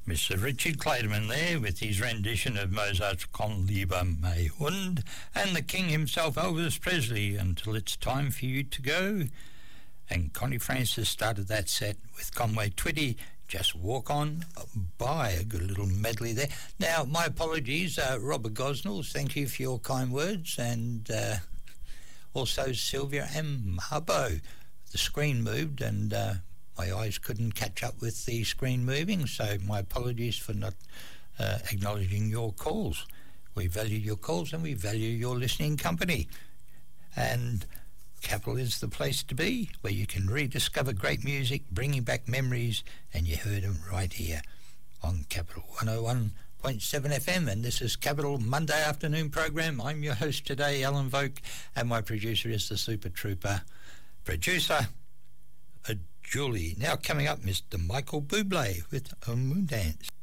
Mr. Richard Clayderman there with his rendition of Mozart's Komm lieber mein Hund, and the King himself, Elvis Presley, Until It's Time for You to Go. And Connie Francis started that set with Conway Twitty, Just Walk On By, a good little medley there. Now, my apologies, Robert Gosnells, thank you for your kind words, and also Sylvia M. Hubbo. The screen moved and my eyes couldn't catch up with the screen moving, so my apologies for not acknowledging your calls. We value your calls and we value your listening company. And Capital is the place to be, where you can rediscover great music, bringing back memories, and you heard them right here on Capital 101.7 FM, and this is Capital Monday afternoon program. I'm your host today, Alan Voke, and my producer is the Super Trooper producer, Julie. Now coming up, Mr. Michael Bublé with A Moon Dance.